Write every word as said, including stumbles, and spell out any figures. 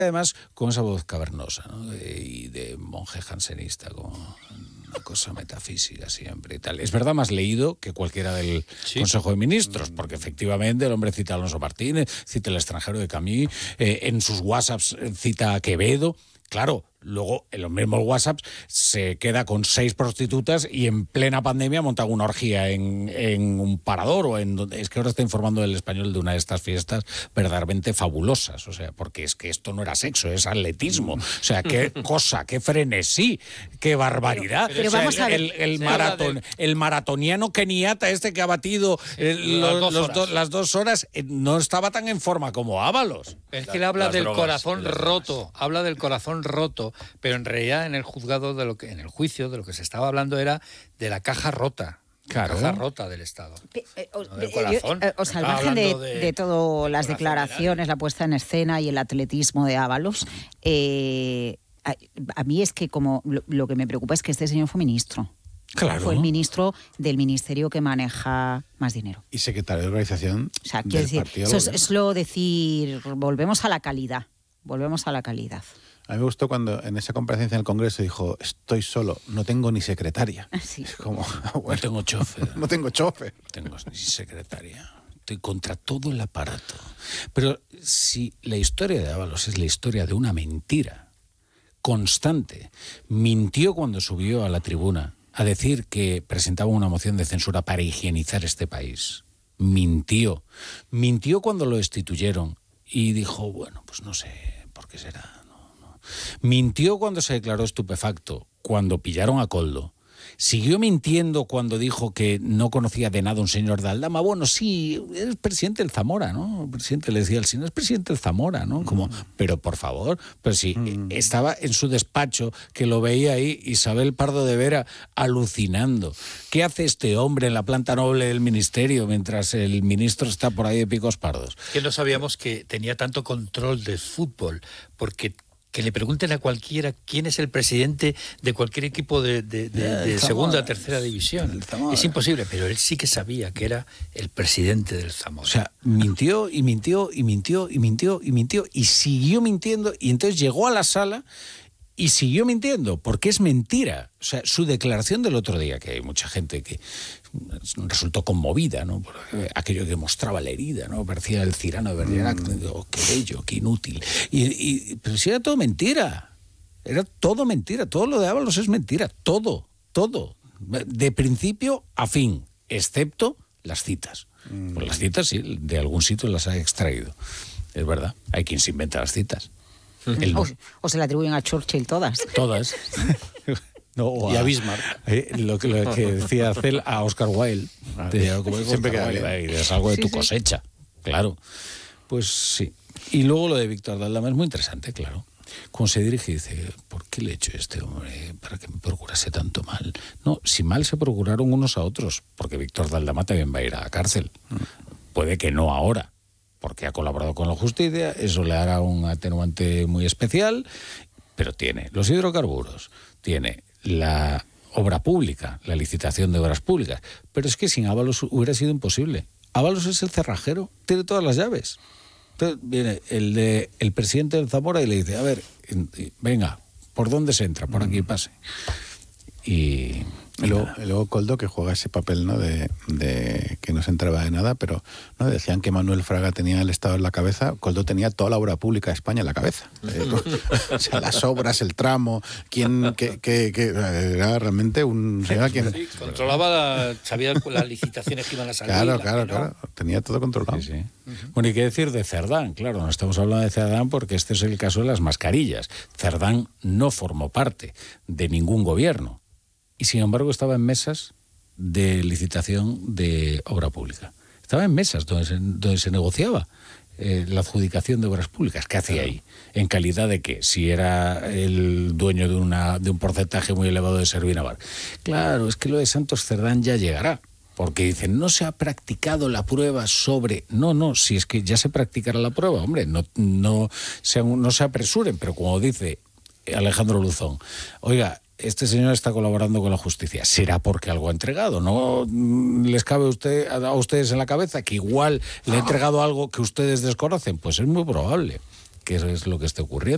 Además, con esa voz cavernosa, ¿no? Y de monje jansenista, como una cosa metafísica siempre y tal. Es verdad, más leído que cualquiera del sí. Consejo de Ministros, porque efectivamente el hombre cita a Alonso Martínez, cita El extranjero de Camus, eh, en sus WhatsApps cita a Quevedo. Claro, luego en los mismos WhatsApps se queda con seis prostitutas y en plena pandemia monta una orgía en, en un parador o en donde... Es que ahora está informando el Español de una de estas fiestas verdaderamente fabulosas, o sea, porque es que esto no era sexo, es atletismo, o sea, qué cosa, qué frenesí, qué barbaridad. Pero, pero o sea, vamos el, a ver. el, el, maratón, de... el maratoniano keniata este que ha batido eh, los, dos los do, las dos horas eh, no estaba tan en forma como Ábalos. Es que él habla las del drogas, corazón roto, habla del corazón roto, pero en realidad en el juzgado, de lo que en el juicio, de lo que se estaba hablando era de la caja rota. Claro. La caja rota del Estado. Eh, eh, no del corazón. Yo, eh, o sea, al margen de, de, de todas las declaraciones, la puesta en escena y el atletismo de Ábalos, eh, a, a mí es que como lo, lo que me preocupa es que este señor fue ministro. Claro. Fue el ministro del ministerio que maneja más dinero. Y secretario de organización o sea, del decir, partido. Eso es, es lo decir, volvemos a la calidad, volvemos a la calidad. A mí me gustó cuando en esa comparecencia en el Congreso dijo, estoy solo, no tengo ni secretaria. Sí. Es como, bueno, no tengo chofer. No tengo chofer. No tengo ni secretaria. Estoy contra todo el aparato. Pero si la historia de Ábalos es la historia de una mentira constante, mintió cuando subió a la tribuna a decir que presentaba una moción de censura para higienizar este país. Mintió. Mintió cuando lo destituyeron y dijo, bueno, pues no sé por qué será. Mintió cuando se declaró estupefacto, cuando pillaron a Koldo. Siguió mintiendo cuando dijo que no conocía de nada un señor de Aldama. Bueno, sí, es presidente del Zamora, ¿no? El presidente le decía al señor, es presidente del Zamora, ¿no? Como, mm. pero por favor, pero si mm. estaba en su despacho, que lo veía ahí, Isabel Pardo de Vera alucinando. ¿Qué hace este hombre en la planta noble del ministerio mientras el ministro está por ahí de picos pardos? Que no sabíamos que tenía tanto control del fútbol, porque... que le pregunten a cualquiera quién es el presidente de cualquier equipo de, de, de, de segunda o tercera división. Es imposible, pero él sí que sabía que era el presidente del Zamora. O sea, mintió y mintió y mintió y mintió y mintió y siguió mintiendo y entonces llegó a la sala y siguió mintiendo, porque es mentira. O sea, su declaración del otro día, que hay mucha gente que resultó conmovida, ¿no? Por aquello que mostraba la herida, ¿no? Parecía el Cirano de Bergerac, mm. oh, qué bello, qué inútil. Y, y, pero si era todo mentira, era todo mentira, todo lo de Ábalos es mentira, todo, todo, de principio a fin, excepto las citas. Mm. Pues las citas sí, de algún sitio las ha extraído, es verdad, hay quien se inventa las citas. El, o, o se le atribuyen a Churchill todas. Todas. No, y a Bismarck. Eh, lo, que, lo que decía Cel a Oscar Wilde. Ah, de, como siempre queda bien. Es algo de sí, tu cosecha, sí. Claro. Pues sí. Y luego lo de Víctor de Aldama es muy interesante, claro. Cuando se dirige y dice, ¿por qué le he hecho este hombre para que me procurase tanto mal? No, si mal se procuraron unos a otros, porque Víctor de Aldama también va a ir a la cárcel. Mm. Puede que no ahora, porque ha colaborado con la justicia, eso le hará un atenuante muy especial, pero tiene los hidrocarburos, tiene la obra pública, la licitación de obras públicas, pero es que sin Ábalos hubiera sido imposible. Ábalos es el cerrajero, tiene todas las llaves. Entonces viene el, de, el presidente del Zamora y le dice, a ver, venga, ¿por dónde se entra? Por aquí pase. Y... Y luego, y luego Koldo, que juega ese papel, ¿no? de, de que no se entraba de nada, pero no decían que Manuel Fraga tenía el Estado en la cabeza. Koldo tenía toda la obra pública de España en la cabeza. Eh, o sea, las obras, el tramo, quién, que, que, que era realmente un señor quien sí, controlaba, la, sabía las licitaciones que iban a salir. Claro, claro, que no. claro. Tenía todo controlado. Sí, sí. Uh-huh. Bueno, y qué decir de Cerdán, claro, no estamos hablando de Cerdán porque este es el caso de las mascarillas. Cerdán no formó parte de ningún gobierno. Y sin embargo estaba en mesas de licitación de obra pública. Estaba en mesas donde se, donde se negociaba eh, la adjudicación de obras públicas. ¿Qué hacía ahí? ¿En calidad de qué? Si era el dueño de, una, de un porcentaje muy elevado de Servinavar. Claro, es que lo de Santos Cerdán ya llegará. Porque dicen, no se ha practicado la prueba sobre... No, no, si es que ya se practicará la prueba, hombre, no, no, se, no se apresuren. Pero como dice Alejandro Luzón, oiga, este señor está colaborando con la justicia. ¿Será porque algo ha entregado? ¿No les cabe a, usted, a ustedes en la cabeza que igual le ha entregado algo que ustedes desconocen? Pues es muy probable que eso es lo que esté ocurriendo.